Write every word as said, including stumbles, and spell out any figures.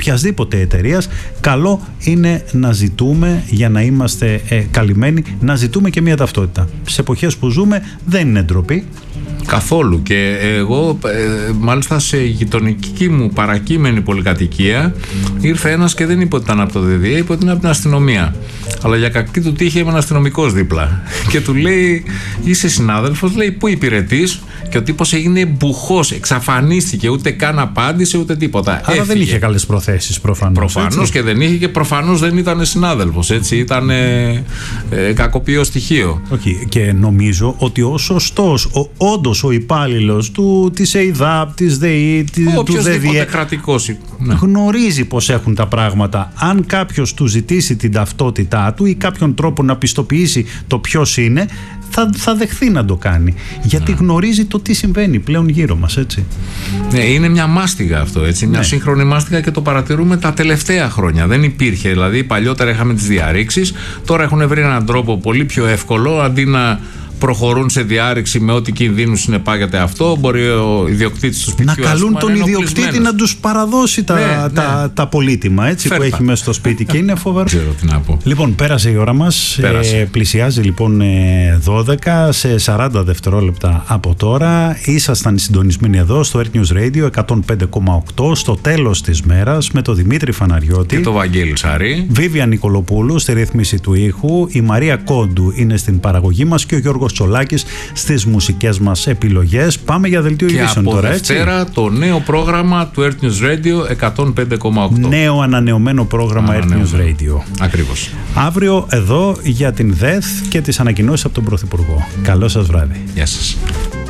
οποιασδήποτε εταιρείας, καλό είναι να ζητούμε, για να είμαστε ε, καλυμμένοι, να ζητούμε και μια ταυτότητα. Σε εποχές που ζούμε δεν είναι ντροπή. Καθόλου. Και εγώ, ε, μάλιστα σε γειτονική μου παρακείμενη πολυκατοικία, ήρθε ένας και δεν είπε ότι ήταν από το ΔΔΕ, είπε ότι είναι από την αστυνομία. Αλλά για κακή του τύχη έμενε αστυνομικός δίπλα. Και του λέει, είσαι συνάδελφος, λέει, πού υπηρετείς? Και ο τύπος έγινε μπουχός, εξαφανίστηκε, ούτε καν απάντησε, ούτε τίποτα. Άρα Έφυγε. δεν είχε καλές προθέσεις προφανώς. Προφανώς και δεν είχε, και προφανώς δεν ήταν συνάδελφος. Έτσι, ήταν ε, ε, κακοποιό στοιχείο. Okay. Και νομίζω ότι ο σωστός, ο, όντως ο υπάλληλος του, της ΕΙΔΑΠ, της ΔΕΗ, του ΔΔΕ, κρατικός, ναι, γνωρίζει πώς έχουν τα πράγματα. Αν κάποιος του ζητήσει την ταυτότητά του ή κάποιον τρόπο να πιστοποιήσει το ποιος είναι, θα, θα δεχθεί να το κάνει. Γιατί ναι, γνωρίζει το τι συμβαίνει πλέον γύρω μας, έτσι. Ναι, είναι μια μάστιγα αυτό, έτσι, μια ναι, σύγχρονη μάστιγα, και το παρατηρούμε τα τελευταία χρόνια. Δεν υπήρχε, δηλαδή παλιότερα είχαμε τις διαρρήξεις, τώρα έχουν βρει έναν τρόπο πολύ πιο εύκολο, αντί να προχωρούν σε διάρρηξη με ό,τι κινδύνους συνεπάγεται αυτό, μπορεί ο ιδιοκτήτης του σπιτιού να καλούν τον ιδιοκτήτη να τους παραδώσει τα, ναι, τα, ναι, τα πολύτιμα, έτσι, που έχει μέσα στο σπίτι, και είναι φοβερό. Ξέρω τι να πω. Λοιπόν, πέρασε η ώρα μας. Ε, πλησιάζει λοιπόν δώδεκα, σε σαράντα δευτερόλεπτα από τώρα. Ήσασταν συντονισμένοι εδώ στο Earth News Radio εκατόν πέντε κόμμα οκτώ, στο τέλος της μέρας, με τον Δημήτρη Φαναριώτη και τον Βαγγέλη Σαρή, Βίβια Νικολοπούλου στη ρύθμιση του ήχου, η Μαρία Κόντου είναι στην παραγωγή μας και ο Γιώργος Τσολάκης στις μουσικές μας επιλογές. Πάμε για δελτίο ειδήσεων τώρα, έτσι. Και από Δευτέρα το νέο πρόγραμμα του Earth News Radio εκατόν πέντε κόμμα οκτώ. Νέο ανανεωμένο πρόγραμμα Earth News Radio. Ακριβώς. Αύριο εδώ για την ΔΕΘ και τις ανακοινώσεις από τον Πρωθυπουργό. Καλό σας βράδυ. Γεια σας.